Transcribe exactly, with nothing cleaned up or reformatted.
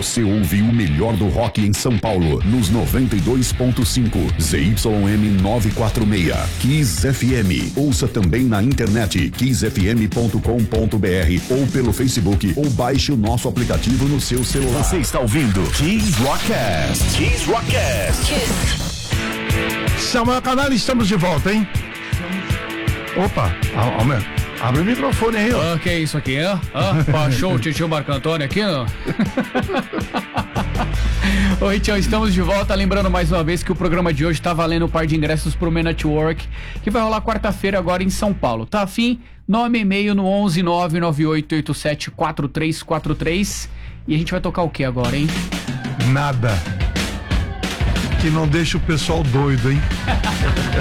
Você ouve o melhor do rock em São Paulo, nos noventa e dois ponto cinco, Z Y M novecentos e quarenta e seis, Kiss F M. Ouça também na internet, kiss f m ponto com ponto b r ou pelo Facebook, ou baixe o nosso aplicativo no seu celular. Você está ouvindo Kiss Rockcast. Kiss Rockcast. Kiss. Samuel Canal, estamos de volta, hein? Opa, aumenta. Abre o microfone aí, ó. Ah, que é isso aqui, ó? Ah, baixou o tio Marco Antônio aqui, ó. Oi, tio, estamos de volta. Lembrando mais uma vez que o programa de hoje tá valendo um par de ingressos pro Men Network, que vai rolar quarta-feira agora em São Paulo. Tá afim? Nome e e-mail no onze nove nove oito oito sete quatro três quatro três. E a gente vai tocar o que agora, hein? Nada. Que não deixa o pessoal doido, hein?